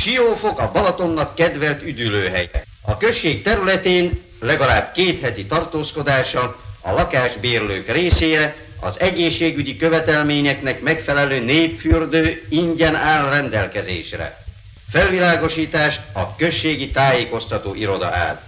Siófok a Balatonnak kedvelt üdülőhely. A község területén legalább 2 heti tartózkodással a lakásbérlők részére az egészségügyi követelményeknek megfelelő népfürdő ingyen áll rendelkezésre. Felvilágosítást a községi tájékoztató iroda ad.